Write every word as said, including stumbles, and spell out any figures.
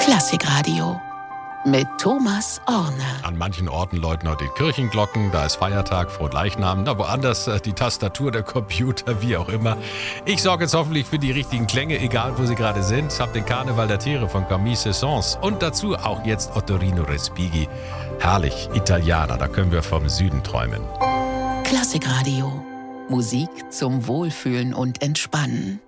Klassikradio mit Thomas Orne. An manchen Orten läuten heute die Kirchenglocken, da ist Feiertag, Fronleichnam, da woanders äh, die Tastatur, der Computer, wie auch immer. Ich sorge jetzt hoffentlich für die richtigen Klänge, egal wo sie gerade sind. Hab den Karneval der Tiere von Camille Saint-Saëns und dazu auch jetzt Ottorino Respighi. Herrlich, Italiener, da können wir vom Süden träumen. Klassikradio. Musik zum Wohlfühlen und Entspannen.